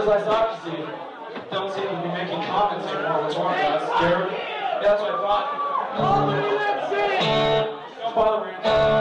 I thought, you see, don't seem to be making comments anymore. What's wrong with us? Scared? Yeah, that's what I thought. Don't bother me.